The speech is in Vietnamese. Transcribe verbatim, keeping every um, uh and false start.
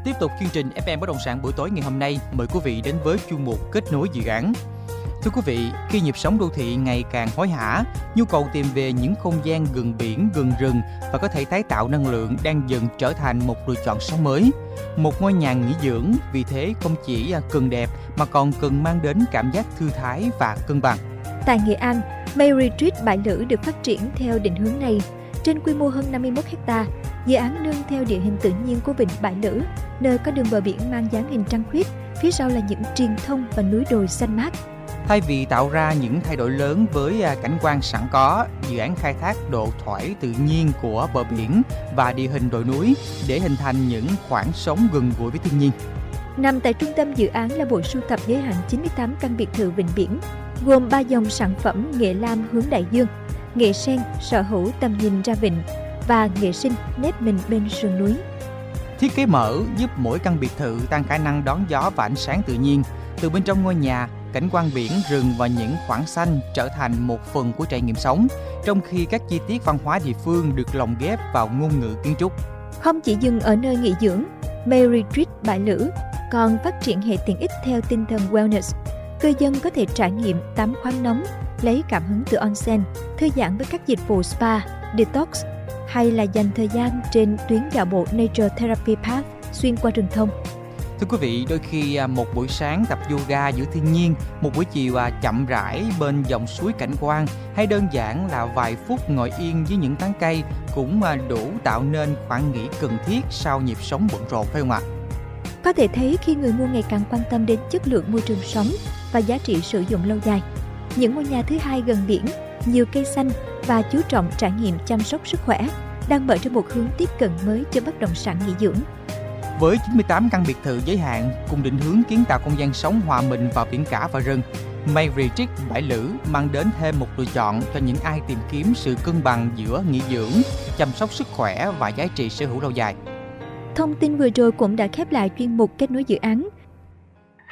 Tiếp tục chương trình ép em Bất động sản buổi tối ngày hôm nay, mời quý vị đến với chuyên mục Kết nối dự án. Thưa quý vị, khi nhịp sống đô thị ngày càng hối hả, nhu cầu tìm về những không gian gần biển, gần rừng và có thể tái tạo năng lượng đang dần trở thành một lựa chọn sống mới. Một ngôi nhà nghỉ dưỡng vì thế không chỉ cần đẹp mà còn cần mang đến cảm giác thư thái và cân bằng. Tại Nghệ An, May Retreat Bãi Lữ được phát triển theo định hướng này. Trên quy mô hơn năm mươi mốt héc ta, dự án nương theo địa hình tự nhiên của vịnh Bãi Lữ, nơi có đường bờ biển mang dáng hình trăng khuyết, phía sau là những triền thông và núi đồi xanh mát. Thay vì tạo ra những thay đổi lớn với cảnh quan sẵn có, dự án khai thác độ thoải tự nhiên của bờ biển và địa hình đồi núi để hình thành những khoảng sống gần gũi với thiên nhiên. Nằm tại trung tâm dự án là bộ sưu tập giới hạn chín mươi tám căn biệt thự vịnh biển, gồm ba dòng sản phẩm nghệ lam hướng đại dương, nghệ sen sở hữu tầm nhìn ra vịnh và nghệ sinh nép mình bên sườn núi. Thiết kế mở giúp mỗi căn biệt thự tăng khả năng đón gió và ánh sáng tự nhiên. Từ bên trong ngôi nhà, cảnh quan biển, rừng và những khoảng xanh trở thành một phần của trải nghiệm sống, trong khi các chi tiết văn hóa địa phương được lồng ghép vào ngôn ngữ kiến trúc. Không chỉ dừng ở nơi nghỉ dưỡng, May Retreat Bãi Lữ còn phát triển hệ tiện ích theo tinh thần wellness. Cư dân có thể trải nghiệm tắm khoáng nóng, lấy cảm hứng từ onsen, thư giãn với các dịch vụ spa, detox, hay là dành thời gian trên tuyến dạo bộ Nature Therapy Path xuyên qua rừng thông. Thưa quý vị, đôi khi một buổi sáng tập yoga giữa thiên nhiên, một buổi chiều chậm rãi bên dòng suối cảnh quan, hay đơn giản là vài phút ngồi yên dưới những tán cây cũng đủ tạo nên khoảng nghỉ cần thiết sau nhịp sống bận rộn, phải không ạ? Có thể thấy khi người mua ngày càng quan tâm đến chất lượng môi trường sống và giá trị sử dụng lâu dài, những ngôi nhà thứ hai gần biển, nhiều cây xanh và chú trọng trải nghiệm chăm sóc sức khỏe đang mở ra một hướng tiếp cận mới cho bất động sản nghỉ dưỡng. Với chín mươi tám căn biệt thự giới hạn cùng định hướng kiến tạo không gian sống hòa mình vào biển cả và rừng, May Retreat Bãi Lữ mang đến thêm một lựa chọn cho những ai tìm kiếm sự cân bằng giữa nghỉ dưỡng, chăm sóc sức khỏe và giá trị sở hữu lâu dài. Thông tin vừa rồi cũng đã khép lại chuyên mục Kết nối dự án.